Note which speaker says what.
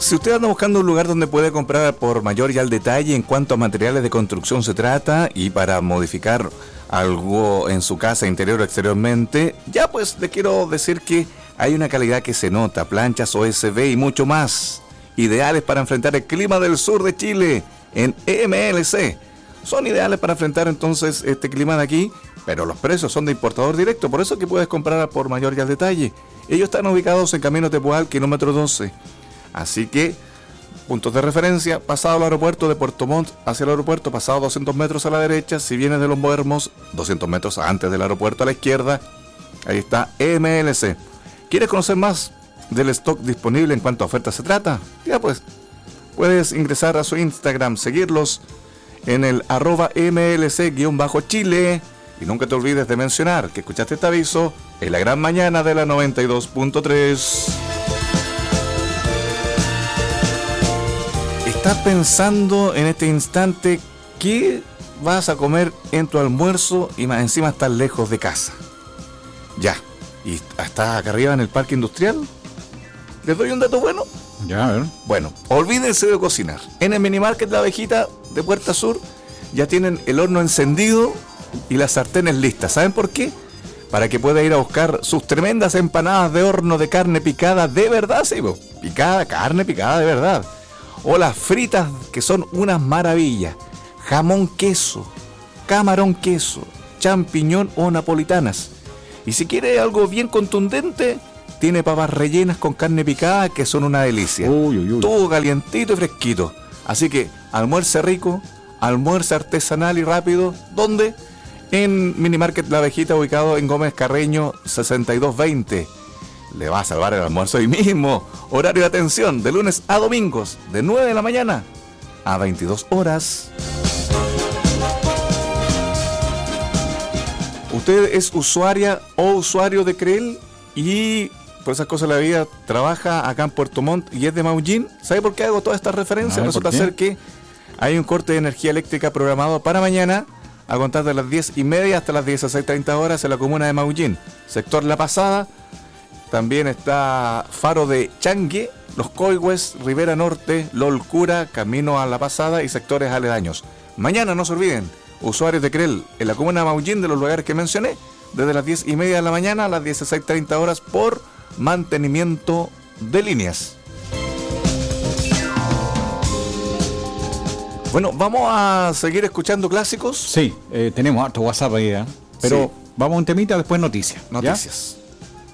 Speaker 1: Si usted anda buscando un lugar donde puede comprar por mayor y al detalle en cuanto a materiales de construcción se trata y para modificar algo en su casa interior o exteriormente, ya pues le quiero decir que hay una calidad que se nota, planchas OSB y mucho más, ideales para enfrentar el clima del sur de Chile en MLC. Son ideales para enfrentar entonces este clima de aquí, pero los precios son de importador directo, por eso que puedes comprar por mayor y al detalle. Ellos están ubicados en Camino Tepual, kilómetro 12. Así que, puntos de referencia, pasado el aeropuerto de Puerto Montt hacia el aeropuerto, pasado 200 metros a la derecha, si vienes de Los Hermos, 200 metros antes del aeropuerto a la izquierda, ahí está MLC. ¿Quieres conocer más del stock disponible en cuanto a ofertas se trata? Ya pues, puedes ingresar a su Instagram, seguirlos en el @mlc_chile y nunca te olvides de mencionar que escuchaste este aviso en la gran mañana de la 92.3. ¿Estás pensando en este instante qué vas a comer en tu almuerzo y más encima estás lejos de casa? Ya, ¿y estás acá arriba en el parque industrial? ¿Les doy un dato bueno?
Speaker 2: Ya, a ver.
Speaker 1: Bueno, olvídense de cocinar. En el Minimarket La Abejita de Puerta Sur ya tienen el horno encendido y las sartenes listas. ¿Saben por qué? Para que pueda ir a buscar sus tremendas empanadas de horno de carne picada de verdad, sí, carne picada de verdad. O las fritas, que son unas maravillas. Jamón queso, camarón queso, champiñón o napolitanas. Y si quiere algo bien contundente, tiene papas rellenas con carne picada, que son una delicia. Todo calientito y fresquito. Así que almuerce rico, almuerce artesanal y rápido. ¿Dónde? En Minimarket La Abejita, ubicado en Gómez Carreño 6220. Le va a salvar el almuerzo hoy mismo. Horario de atención de lunes a domingos, de 9 de la mañana a 22 horas. ¿Usted es usuaria o usuario de Creel y por esas cosas de la vida trabaja acá en Puerto Montt y es de Maullín? ¿Sabe por qué hago todas estas referencias? Resulta ser que hay un corte de energía eléctrica programado para mañana a contar de las 10:30 hasta las 16:30 horas en la comuna de Maullín, sector La Pasada. También está Faro de Changue, Los Coihues, Rivera Norte, Lolcura, Camino a La Pasada y sectores aledaños. Mañana, no se olviden, usuarios de Creel en la comuna de Maullín, de los lugares que mencioné, desde las 10:30 de la mañana a las 16:30 horas por mantenimiento de líneas. Bueno, ¿vamos a seguir escuchando clásicos?
Speaker 2: Sí, tenemos harto WhatsApp ahí, pero sí. Vamos a un temita, después noticias.
Speaker 1: Noticias.
Speaker 2: ¿Ya?